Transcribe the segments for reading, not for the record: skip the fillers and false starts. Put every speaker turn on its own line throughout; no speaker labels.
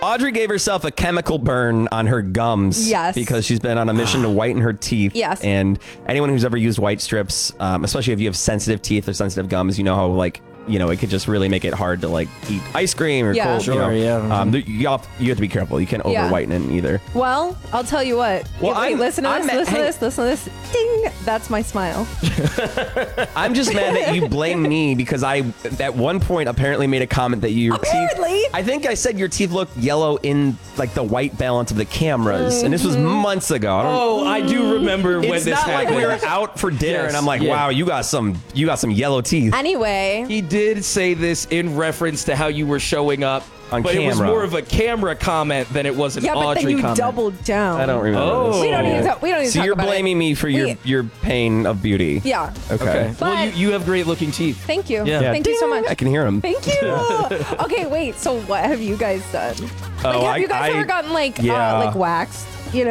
Audrey gave herself a chemical burn on her gums.
Yes.
Because she's been on a mission to whiten her teeth.
Yes.
And anyone who's ever used white strips, especially if you have sensitive teeth or sensitive gums, you know how it could just really make it hard to eat ice cream or cold.
Sure, yeah.
You have to be careful. You can't over whiten it either.
Well, I'll tell you what.
Well,
listen to this. Listen to this. Ding. That's my smile.
I'm just mad that you blame me because I, at one point, apparently made a comment that your teeth. I think I said your teeth look yellow in the white balance of the cameras, and this was months ago.
I do remember when this happened.
It's not like we were out for dinner, and I'm like, wow, you got some yellow teeth.
Anyway,
he did say this in reference to how you were showing up
on
but
camera.
It was more of a camera comment than it was an Audrey comment.
Yeah, but then you doubled down.
I don't remember this.
We don't need to talk about it.
So you're blaming me for your pain of beauty.
Yeah.
Okay.
Well, you have great looking teeth.
Thank you.
Yeah.
Thank you so much.
I can hear them.
Thank you. Okay, wait. So what have you guys done? Have you guys ever gotten waxed? You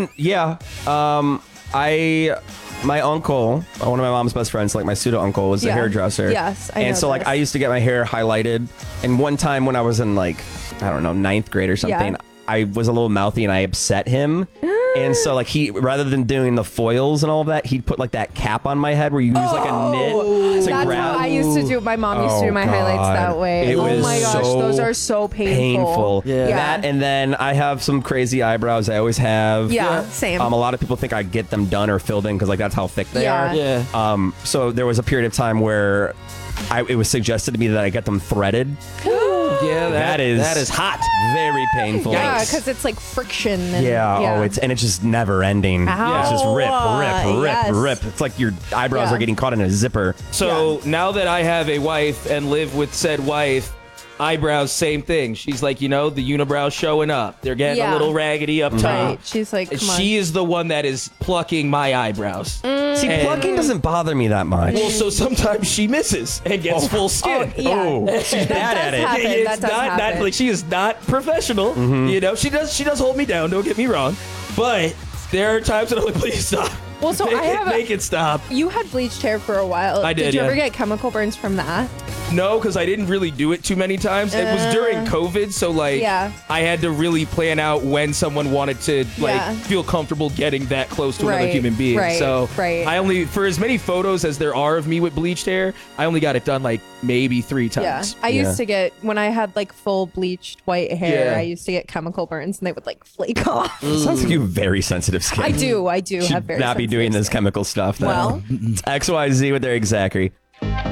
know?
My uncle, one of my mom's best friends, my pseudo uncle, was a hairdresser.
Yes, I know.
And so I used to get my hair highlighted. And one time when I was in I don't know, 9th grade or something, I was a little mouthy and I upset him. And so he, rather than doing the foils and all of that, he'd put that cap on my head where you use a knit to
That's
grab.
how I used to do. My mom used to do my highlights that way. Oh my gosh, those are so painful.
Yeah. That, and then I have some crazy eyebrows. I always have.
Yeah, same.
A lot of people think I get them done or filled in because that's how thick they are.
Yeah.
So there was a period of time where it was suggested to me that I get them threaded.
Yeah,
that is
hot.
Very painful.
Yeah, because it's friction. And,
it's just never ending.
Ow.
It's just
Yes.
rip. It's like your eyebrows are getting caught in a zipper.
So now that I have a wife and live with said wife, eyebrows, same thing. She's like, the unibrows showing up. They're getting a little raggedy up top.
Right. She's like, come on.
She is the one that is plucking my eyebrows.
See, plucking doesn't bother me that much.
Well, so sometimes she misses and gets full skin.
She's bad at it.
It's not she is not professional. She does hold me down. Don't get me wrong, but there are times that I'm like, please stop.
Well, so
make it stop.
You had bleached hair for a while.
I did.
Did you ever get chemical burns from that?
No, because I didn't really do it too many times. It was during COVID, so I had to really plan out when someone wanted to feel comfortable getting that close to another human being. So I only, for as many photos as there are of me with bleached hair, I only got it done maybe 3 times.
Yeah, I used to get, when I had full bleached white hair, I used to get chemical burns and they would flake off.
Sounds like you have very sensitive skin.
I do
Should
have very
not be
sensitive
doing this
skin.
chemical stuff. Though.
Well,
it's XYZ with Eric Zachary.